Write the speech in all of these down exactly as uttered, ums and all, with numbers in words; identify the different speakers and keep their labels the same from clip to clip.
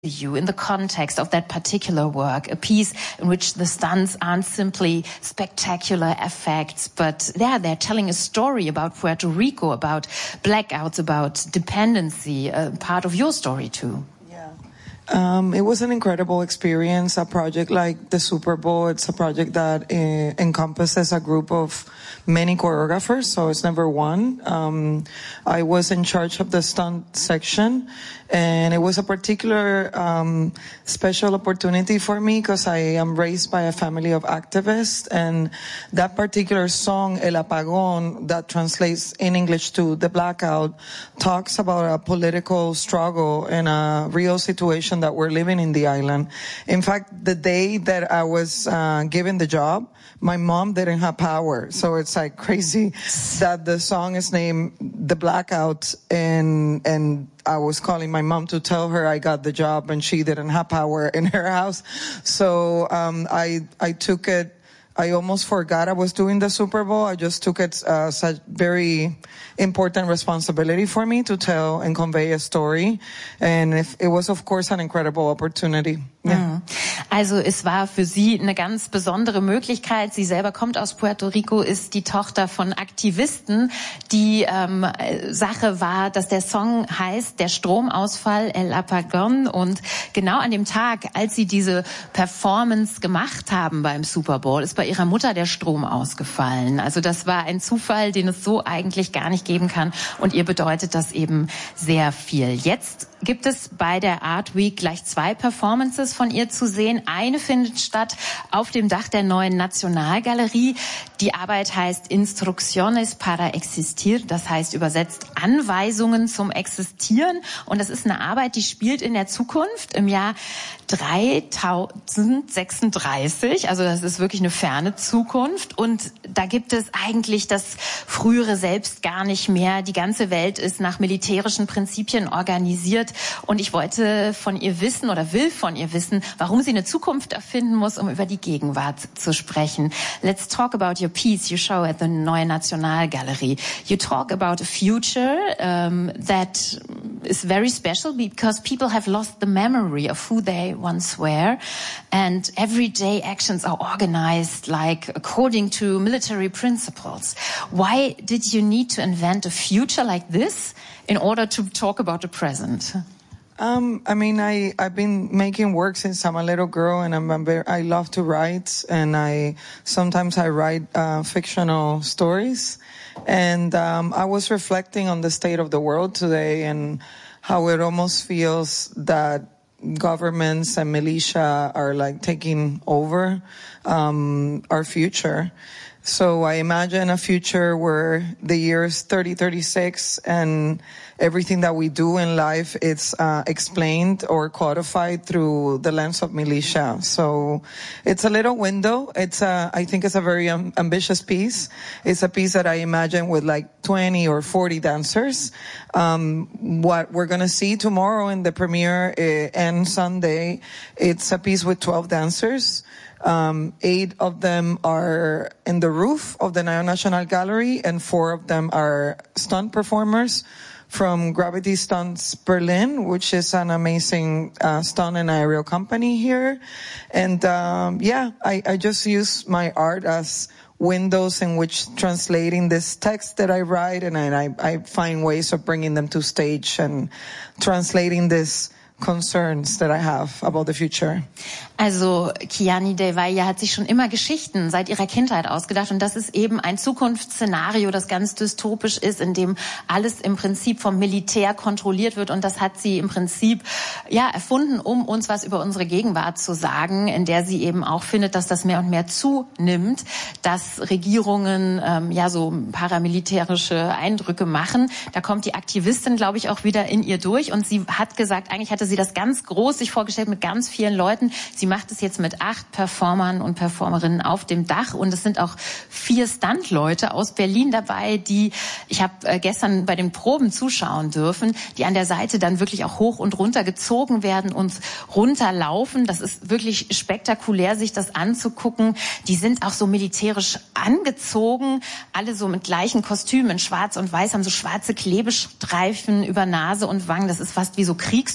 Speaker 1: you in the context of that particular work, a piece in which the stunts aren't simply spectacular effects, but yeah, they're telling a story about Puerto Rico, about blackouts, about dependency, a part of your story too.
Speaker 2: Um, it was an incredible experience. A project like the Super Bowl, it's a project that uh, encompasses a group of many choreographers, so it's never one. Um, I was in charge of the stunt section, and it was a particular um, special opportunity for me because I am raised by a family of activists, and that particular song, El Apagón, that translates in English to The Blackout, talks about a political struggle and a real situation that we're living in the island. In fact, the day that I was uh, given the job, my mom didn't have power. So it's like crazy that the song is named The Blackout, and and I was calling my mom to tell her I got the job and she didn't have power in her house. So um, I I took it. I almost forgot I was doing the Super Bowl. I just took it as a very important responsibility for me to tell and convey a story. And if, it was, of course, an incredible opportunity. Yeah.
Speaker 1: Also es war für sie eine ganz besondere Möglichkeit. Sie selber kommt aus Puerto Rico, ist die Tochter von Aktivisten. Die ähm, Sache war, dass der Song heißt Der Stromausfall, El Apagón. Und genau an dem Tag, als sie diese Performance gemacht haben beim Super Bowl, ist bei ihrer Mutter der Strom ausgefallen. Also das war ein Zufall, den es so eigentlich gar nicht geben kann. Und ihr bedeutet das eben sehr viel. Jetzt gibt es bei der Art Week gleich zwei Performances von ihr zu sehen. Eine findet statt auf dem Dach der neuen Nationalgalerie. Die Arbeit heißt Instrucciones para Existir, das heißt übersetzt Anweisungen zum Existieren. Und das ist eine Arbeit, die spielt in der Zukunft im Jahr dreitausendsechsunddreißig. Also das ist wirklich eine ferne Zukunft. Und da gibt es eigentlich das frühere Selbst gar nicht mehr. Die ganze Welt ist nach militärischen Prinzipien organisiert. Und ich wollte von ihr wissen oder will von ihr wissen, warum sie eine Zukunft erfinden muss, um über die Gegenwart zu sprechen. Let's talk about your piece you show at the Neue Nationalgalerie. You talk about a future um, that is very special because people have lost the memory of who they once were, and everyday actions are organized like according to military principles. Why did you need to invent a future like this in order to talk about the present?
Speaker 2: Um, I mean, I, I've been making work since I'm a little girl, and I'm, I'm very, I love to write, and I sometimes I write uh, fictional stories. And um, I was reflecting on the state of the world today and how it almost feels that governments and militia are like taking over um, our future. So I imagine a future where the year is thirty thirty-six and everything that we do in life is uh, explained or codified through the lens of militia. So it's a little window. It's a, I think it's a very um, ambitious piece. It's a piece that I imagine with like twenty or forty dancers. Um, what we're going to see tomorrow in the premiere uh, and Sunday, it's a piece with twelve dancers. Um, eight of them are in the roof of the Neue National Gallery, and four of them are stunt performers from Gravity Stunts Berlin, which is an amazing uh, stunt and aerial company here. And um, yeah, I, I just use my art as windows in which translating this text that I write, and I, I find ways of bringing them to stage and translating this concerns that I have about the future.
Speaker 1: Also Kiani Del Valle hat sich schon immer Geschichten seit ihrer Kindheit ausgedacht, und das ist eben ein Zukunftsszenario, das ganz dystopisch ist, in dem alles im Prinzip vom Militär kontrolliert wird, und das hat sie im Prinzip ja erfunden, um uns was über unsere Gegenwart zu sagen, in der sie eben auch findet, dass das mehr und mehr zunimmt, dass Regierungen ähm, ja so paramilitärische Eindrücke machen. Da kommt die Aktivistin, glaube ich, auch wieder in ihr durch, und sie hat gesagt, eigentlich hatte sie das ganz groß sich vorgestellt mit ganz vielen Leuten. Sie macht es jetzt mit acht Performern und Performerinnen auf dem Dach, und es sind auch vier Stuntleute aus Berlin dabei, die, ich habe äh, gestern bei den Proben zuschauen dürfen, die an der Seite dann wirklich auch hoch und runter gezogen werden und runterlaufen. Das ist wirklich spektakulär, sich das anzugucken. Die sind auch so militärisch angezogen, alle so mit gleichen Kostümen, schwarz und weiß, haben so schwarze Klebestreifen über Nase und Wangen. Das ist fast wie so Kriegsbemalung.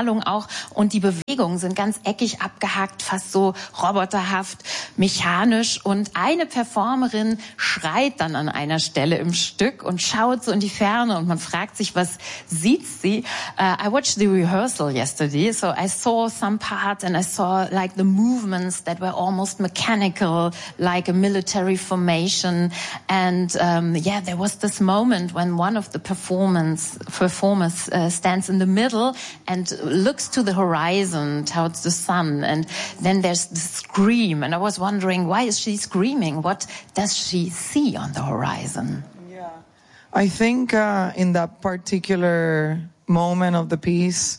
Speaker 1: Bemalung auch. Und die Bewegungen sind ganz eckig abgehackt, fast so roboterhaft, mechanisch. Und eine Performerin schreit dann an einer Stelle im Stück und schaut so in die Ferne und man fragt sich, was sieht sie? Uh, I watched the rehearsal yesterday, so I saw some parts and I saw like the movements that were almost mechanical, like a military formation. And um, yeah, there was this moment when one of the performance performers uh, stands in the middle and looks to the horizon towards the sun, and then there's the scream, and I was wondering, why is she screaming? What does she see on the horizon?
Speaker 2: Yeah, I think uh, in that particular moment of the piece,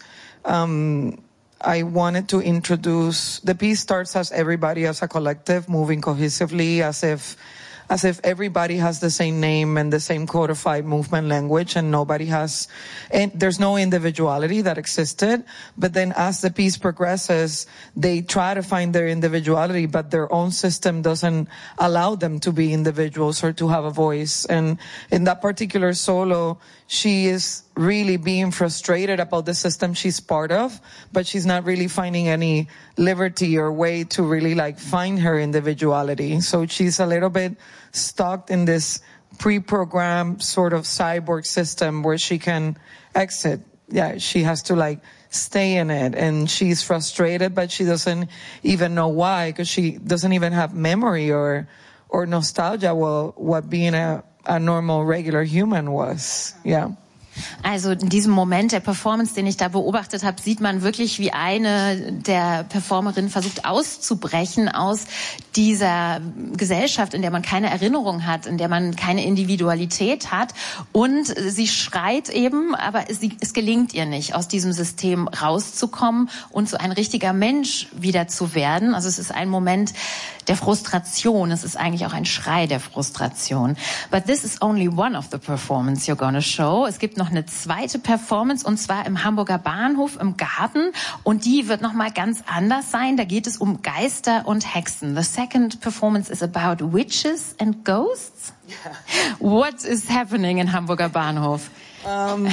Speaker 2: um, I wanted to introduce, the piece starts as everybody as a collective moving cohesively, as if as if everybody has the same name and the same codified movement language, and nobody has, and there's no individuality that existed. But then as the piece progresses, they try to find their individuality, but their own system doesn't allow them to be individuals or to have a voice. And in that particular solo, she is really being frustrated about the system she's part of, but she's not really finding any liberty or way to really like find her individuality. So she's a little bit stuck in this pre-programmed sort of cyborg system where she can exit. Yeah, she has to like stay in it, and she's frustrated, but she doesn't even know why, because she doesn't even have memory or or nostalgia well what being a a normal, regular human was. Yeah.
Speaker 1: Also in diesem Moment der Performance, den ich da beobachtet habe, sieht man wirklich, wie eine der Performerinnen versucht auszubrechen aus dieser Gesellschaft, in der man keine Erinnerung hat, in der man keine Individualität hat. Und sie schreit eben, aber es, es gelingt ihr nicht, aus diesem System rauszukommen und so ein richtiger Mensch wieder zu werden. Also es ist ein Moment der Frustration. Es ist eigentlich auch ein Schrei der Frustration. But this is only one of the performances you're gonna show. Es gibt noch eine zweite Performance, und zwar im Hamburger Bahnhof im Garten, und die wird noch mal ganz anders sein. Da geht es um Geister und Hexen. The second performance is about witches and ghosts. Yeah. What is happening in Hamburger Bahnhof?
Speaker 2: Um,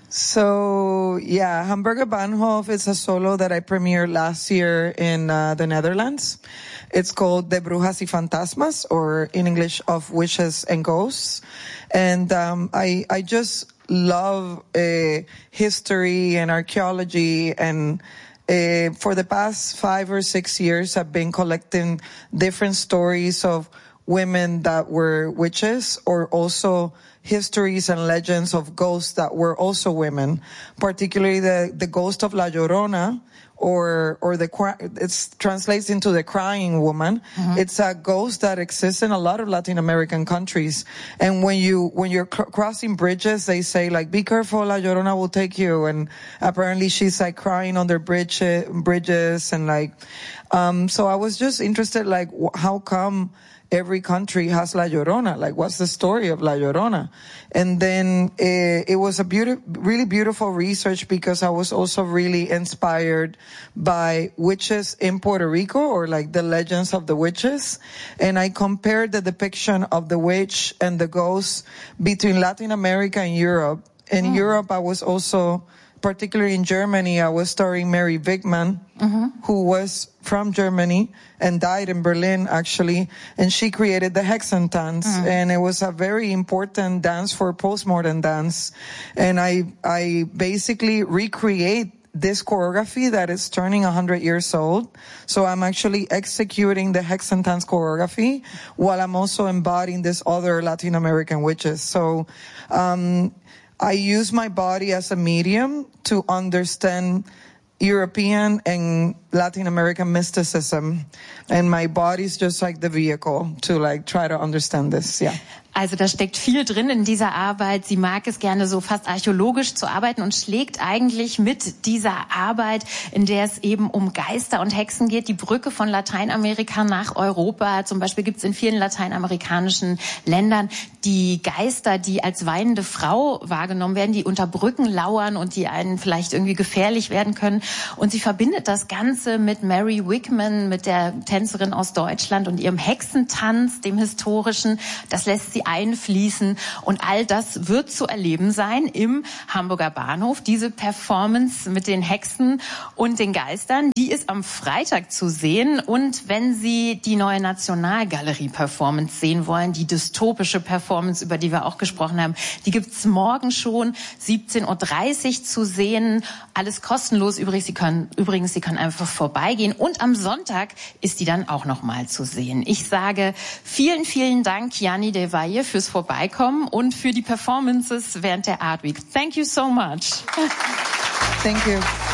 Speaker 2: so yeah, Hamburger Bahnhof is a solo that I premiered last year in uh, the Netherlands. It's called De Brujas y Fantasmas, or in English, Of Witches and Ghosts. And um, I I just love uh, history and archaeology, and uh, for the past five or six years I've been collecting different stories of women that were witches, or also histories and legends of ghosts that were also women, particularly the, the ghost of La Llorona, or or the it translates into the crying woman. Mm-hmm. It's a ghost that exists in a lot of Latin American countries. And when you when you're cr- crossing bridges, they say like, "Be careful, La Llorona will take you." And apparently, she's like crying on their bridge bridges and like. Um, so I was just interested, like, how come every country has La Llorona? Like, what's the story of La Llorona? And then uh, it was a beautiful, really beautiful research, because I was also really inspired by witches in Puerto Rico, or like the legends of the witches. And I compared the depiction of the witch and the ghost between Latin America and Europe. In oh. Europe, I was also, particularly in Germany, I was starring Mary Wigman, mm-hmm. who was from Germany and died in Berlin, actually. And she created the Hexentanz. Mm. And it was a very important dance for postmodern dance. And I, I basically recreate this choreography that is turning one hundred years old. So I'm actually executing the Hexentanz choreography while I'm also embodying this other Latin American witches. So, um, I use my body as a medium to understand European and Latin American mysticism, and my body's just like the vehicle to like try to understand this. Yeah.
Speaker 1: Also da steckt viel drin in dieser Arbeit. Sie mag es gerne so fast archäologisch zu arbeiten und schlägt eigentlich mit dieser Arbeit, in der es eben um Geister und Hexen geht, die Brücke von Lateinamerika nach Europa. Zum Beispiel gibt es in vielen lateinamerikanischen Ländern die Geister, die als weinende Frau wahrgenommen werden, die unter Brücken lauern und die einen vielleicht irgendwie gefährlich werden können. Und sie verbindet das Ganze mit Mary Wigman, mit der Tänzerin aus Deutschland, und ihrem Hexentanz, dem historischen. Das lässt sie sie einfließen. Und all das wird zu erleben sein im Hamburger Bahnhof. Diese Performance mit den Hexen und den Geistern, die ist am Freitag zu sehen. Und wenn Sie die neue Nationalgalerie-Performance sehen wollen, die dystopische Performance, über die wir auch gesprochen haben, die gibt's morgen schon siebzehn Uhr dreißig zu sehen. Alles kostenlos. Übrigens, Sie können, übrigens, Sie können einfach vorbeigehen. Und am Sonntag ist die dann auch noch mal zu sehen. Ich sage vielen, vielen Dank, Kiani Devalle, fürs Vorbeikommen und für die Performances während der Art Week. Thank you so much.
Speaker 2: Thank you.